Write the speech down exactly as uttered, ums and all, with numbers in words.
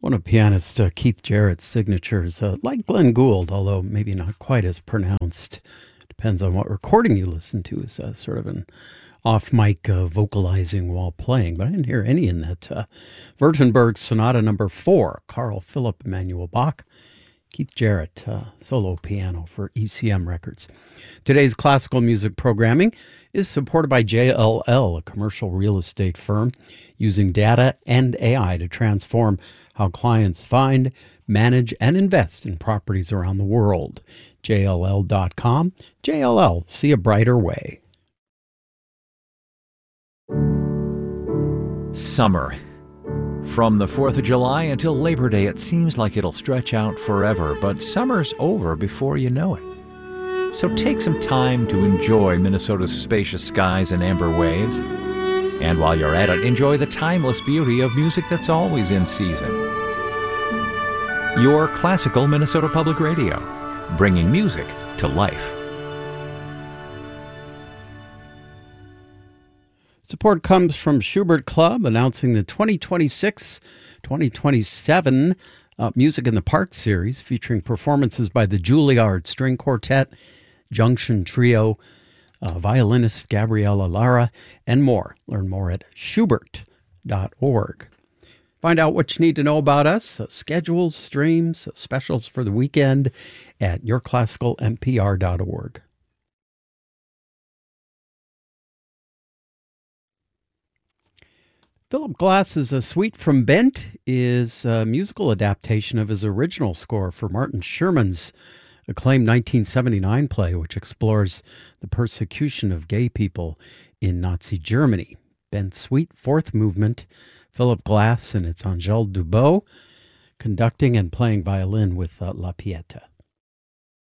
One of pianist uh, Keith Jarrett's signatures, uh, like Glenn Gould, although maybe not quite as pronounced. Depends on what recording you listen to, is uh, sort of an off-mic uh, vocalizing while playing. But I didn't hear any in that. Uh, Württemberg Sonata Number Four, Carl Philipp Emanuel Bach. Keith Jarrett, uh, solo piano for E C M Records. Today's classical music programming is supported by J L L, a commercial real estate firm using data and A I to transform how clients find, manage, and invest in properties around the world. J L L dot com. J L L, see a brighter way. Summer. From the fourth of July until Labor Day, it seems like it'll stretch out forever, but summer's over before you know it. So take some time to enjoy Minnesota's spacious skies and amber waves. And while you're at it, enjoy the timeless beauty of music that's always in season. Your classical Minnesota Public Radio, bringing music to life. Support comes from Schubert Club, announcing the twenty twenty-six twenty twenty-seven uh, Music in the Park series, featuring performances by the Juilliard String Quartet, Junction Trio, uh, violinist Gabriella Lara, and more. Learn more at schubert dot org. Find out what you need to know about us, uh, schedules, streams, uh, specials for the weekend at your classical n p r dot org. Philip Glass's A Suite from Bent is a musical adaptation of his original score for Martin Sherman's acclaimed nineteen seventy-nine play, which explores the persecution of gay people in Nazi Germany. Bent Suite, fourth movement, Philip Glass, and it's Angèle Dubot conducting and playing violin with uh, La Pieta.